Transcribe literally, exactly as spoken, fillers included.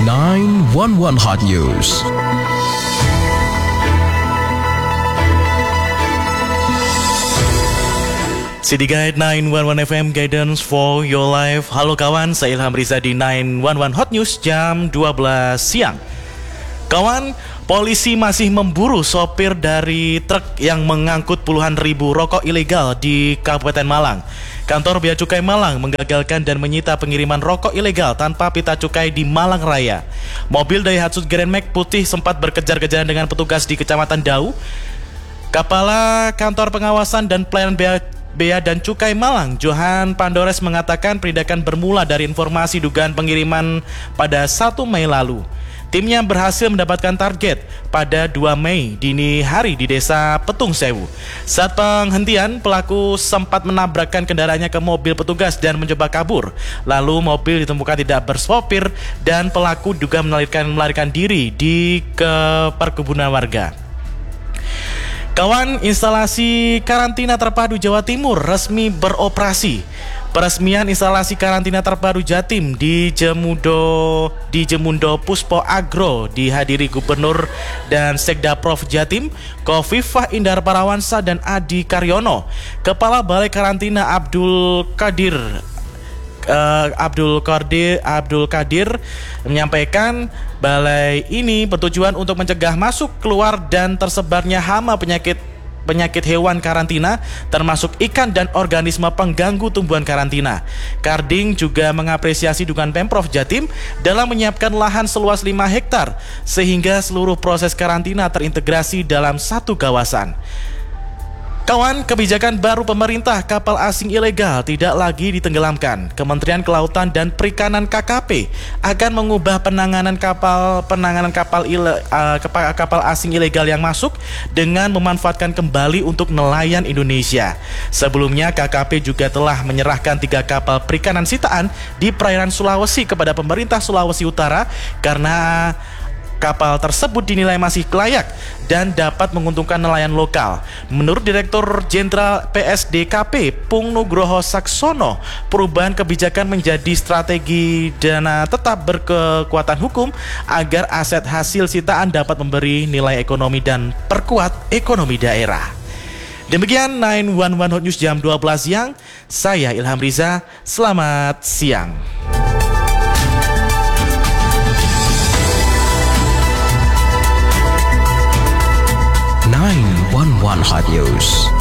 nine one one Hot News. City Guide nine one one F M, Guidance for Your Life. Halo kawan, saya Ilham Riza di nine one one Hot News jam dua belas siang. Kawan, polisi masih memburu sopir dari truk yang mengangkut puluhan ribu rokok ilegal di Kabupaten Malang. Kantor Bea Cukai Malang menggagalkan dan menyita pengiriman rokok ilegal tanpa pita cukai di Malang Raya. Mobil Daihatsu Grand Max putih sempat berkejar-kejaran dengan petugas di Kecamatan Dau. Kepala Kantor Pengawasan dan Pelayanan Bea Bea dan Cukai Malang, Johan Pandores, mengatakan penindakan bermula dari informasi dugaan pengiriman pada satu Mei lalu. Timnya berhasil mendapatkan target pada dua Mei dini hari di desa Petung Sewu. Saat penghentian, pelaku sempat menabrakkan kendaraannya ke mobil petugas dan mencoba kabur. Lalu mobil ditemukan tidak bersopir dan pelaku juga melarikan, melarikan diri di ke perkebunan warga. Kawan, instalasi karantina terpadu Jawa Timur resmi beroperasi. Peresmian instalasi karantina terpadu Jatim di Jemundo di Jemundo Puspo Agro dihadiri Gubernur dan Sekda Prof Jatim, Khofifah Indar Parawansa dan Adi Karyono. Kepala Balai Karantina Abdul Qadir Uh, Abdul Qadir Abdul Qadir menyampaikan balai ini bertujuan untuk mencegah masuk, keluar dan tersebarnya hama penyakit penyakit hewan karantina termasuk ikan dan organisme pengganggu tumbuhan karantina. Karding juga mengapresiasi dukungan Pemprov Jatim dalam menyiapkan lahan seluas lima hektar sehingga seluruh proses karantina terintegrasi dalam satu kawasan. Kawan, kebijakan baru pemerintah kapal asing ilegal tidak lagi ditenggelamkan. Kementerian Kelautan dan Perikanan K K P akan mengubah penanganan kapal penanganan kapal ile, uh, kapal asing ilegal yang masuk dengan memanfaatkan kembali untuk nelayan Indonesia. Sebelumnya K K P juga telah menyerahkan tiga kapal perikanan sitaan di perairan Sulawesi kepada pemerintah Sulawesi Utara karena kapal tersebut dinilai masih layak dan dapat menguntungkan nelayan lokal. Menurut Direktur Jenderal P S D K P Pung Nugroho Saksono, perubahan kebijakan menjadi strategi dana tetap berkekuatan hukum agar aset hasil sitaan dapat memberi nilai ekonomi dan perkuat ekonomi daerah. Demikian nine one one Hot News jam dua belas siang. Saya Ilham Riza. Selamat siang. nine one one Hot News.